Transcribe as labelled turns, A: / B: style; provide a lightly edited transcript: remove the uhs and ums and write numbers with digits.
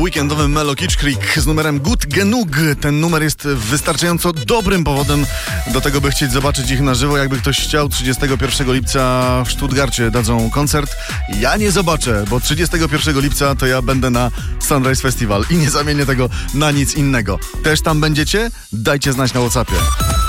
A: weekendowym Melo Kitsch Creek z numerem Gut Genug. Ten numer jest wystarczająco dobrym powodem do tego, by chcieć zobaczyć ich na żywo. Jakby ktoś chciał, 31 lipca w Stuttgarcie dadzą koncert. Ja nie zobaczę, bo 31 lipca to ja będę na Sunrise Festival i nie zamienię tego na nic innego. Też tam będziecie? Dajcie znać na WhatsAppie.